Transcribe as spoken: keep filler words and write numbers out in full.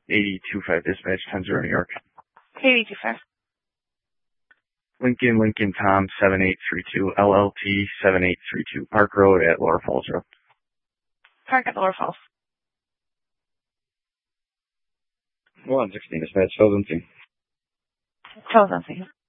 eighty-two five dispatch, ten zero New York. eighty-two five. Lincoln, Lincoln Tom, seven eight three two, L L T, seven eight three two, Park Road at Lower Falls Road. Park at Lower Falls. one sixteen dispatch, Phil's empty. Phil's empty.